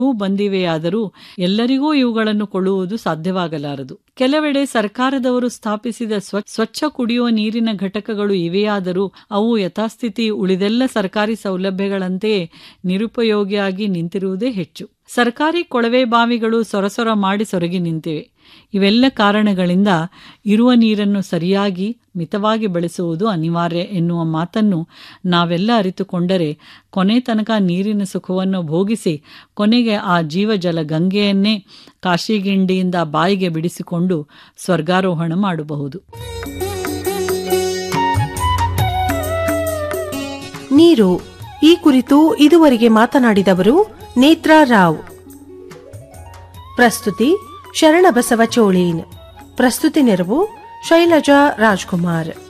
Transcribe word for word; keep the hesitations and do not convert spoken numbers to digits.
ಬಂದಿವೆಯಾದರೂ ಎಲ್ಲರಿಗೂ ಇವುಗಳನ್ನು ಕೊಳ್ಳುವುದು ಸಾಧ್ಯವಾಗಲಾರದು. ಕೆಲವೆಡೆ ಸರ್ಕಾರದವರು ಸ್ಥಾಪಿಸಿದ ಸ್ವಚ್ಛ ಕುಡಿಯುವ ನೀರಿನ ಘಟಕಗಳು ಇವೆಯಾದರೂ ಅವು ಯಥಾಸ್ಥಿತಿ ಉಳಿದೆಲ್ಲ ಸರ್ಕಾರಿ ಸೌಲಭ್ಯಗಳಂತೆಯೇ ನಿರುಪಯೋಗಿಯಾಗಿ ನಿಂತಿರುವುದೇ ಹೆಚ್ಚು. ಸರ್ಕಾರಿ ಕೊಳವೆ ಬಾವಿಗಳು ಸೊರಸೊರ ಮಾಡಿ ಸೊರಗಿ ನಿಂತಿವೆ. ಇವೆಲ್ಲ ಕಾರಣಗಳಿಂದ ಇರುವ ನೀರನ್ನು ಸರಿಯಾಗಿ ಮಿತವಾಗಿ ಬಳಸುವುದು ಅನಿವಾರ್ಯ ಎನ್ನುವ ಮಾತನ್ನು ನಾವೆಲ್ಲ ಅರಿತುಕೊಂಡರೆ ಕೊನೆ ತನಕ ನೀರಿನ ಸುಖವನ್ನು ಭೋಗಿಸಿ ಕೊನೆಗೆ ಆ ಜೀವಜಲ ಗಂಗೆಯನ್ನೇ ಕಾಶಿಗಿಂಡಿಯಿಂದ ಬಾಯಿಗೆ ಬಿಡಿಸಿಕೊಂಡು ಸ್ವರ್ಗಾರೋಹಣ ಮಾಡಬಹುದು. ನೀರು ಈ ಕುರಿತು ಇದುವರೆಗೆ ಮಾತನಾಡಿದವರು ನೇತ್ರಾ ರಾವ್. ಪ್ರಸ್ತುತಿ ಶರಣಬಸವ ಚೋಳೀನ್. ಪ್ರಸ್ತುತಿ ನೆರವು ಶೈಲಜಾ ರಾಜ್ಕುಮಾರ್.